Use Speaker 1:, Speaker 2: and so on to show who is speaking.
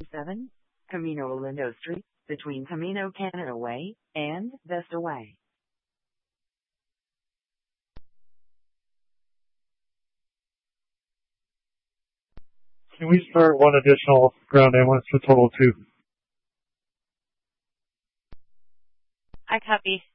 Speaker 1: 7, Camino Lindo Street, between Camino Canada Way and Vesta Way.
Speaker 2: Can we start one additional ground ambulance for total 2?
Speaker 3: I copy.